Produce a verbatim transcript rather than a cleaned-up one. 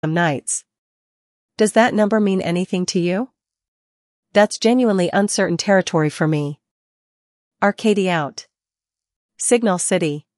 nights. Does that number mean anything to you? That's genuinely uncertain territory for me. Arcady out. Signal City.